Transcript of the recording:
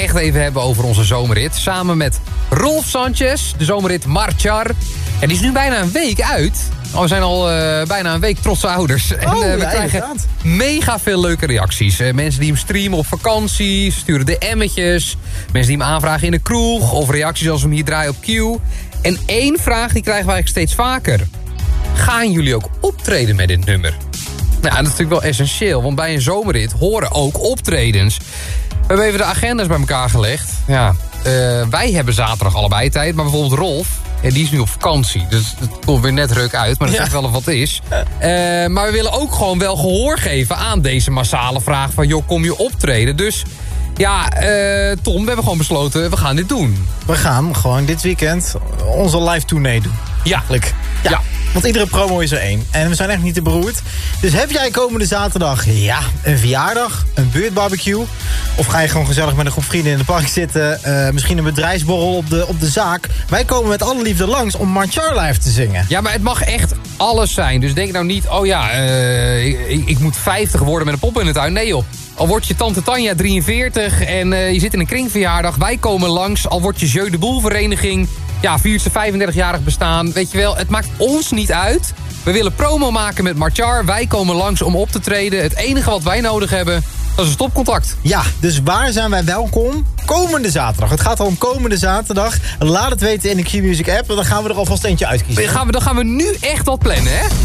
echt even hebben over onze zomerrit. Samen met Rolf Sanchez, de zomerrit Marchar. En die is nu bijna een week uit. We zijn al bijna een week trotse ouders. En we krijgen mega veel leuke reacties. Mensen die hem streamen op vakantie, sturen DM'tjes. Mensen die hem aanvragen in de kroeg. Of reacties als we hem hier draaien op Q. En één vraag die krijgen we eigenlijk steeds vaker. Gaan jullie ook optreden met dit nummer? Nou, dat is natuurlijk wel essentieel. Want bij een zomerrit horen ook optredens. We hebben even de agendas bij elkaar gelegd. Ja, wij hebben zaterdag allebei tijd. Maar bijvoorbeeld Rolf, die is nu op vakantie. Dus het komt weer net ruk uit. Maar dat zegt wel of wat is. Maar we willen ook gewoon wel gehoor geven aan deze massale vraag van... joh, kom je optreden? Dus ja, Tom, we hebben gewoon besloten, we gaan dit doen. We gaan gewoon dit weekend onze live tournee doen. Ja. Ja. Want iedere promo is er één. En we zijn echt niet te beroerd. Dus heb jij komende zaterdag een verjaardag, een buurtbarbecue... of ga je gewoon gezellig met een groep vrienden in het park zitten... misschien een bedrijfsborrel op de zaak... wij komen met alle liefde langs om Marchar live te zingen. Ja, maar het mag echt alles zijn. Dus denk nou niet, ik moet 50 worden met een pop in de tuin. Nee joh. Al wordt je tante Tanja 43 en je zit in een kringverjaardag... wij komen langs, al wordt je Jeu de Boel vereniging... ja, viert ze 35-jarig bestaan. Weet je wel, het maakt ons niet uit. We willen promo maken met Marchar. Wij komen langs om op te treden. Het enige wat wij nodig hebben, dat is een stopcontact. Ja, dus waar zijn wij welkom? Komende zaterdag. Het gaat al om komende zaterdag. Laat het weten in de Q-Music app. En dan gaan we er alvast eentje uitkiezen. Dan gaan we nu echt wat plannen, hè?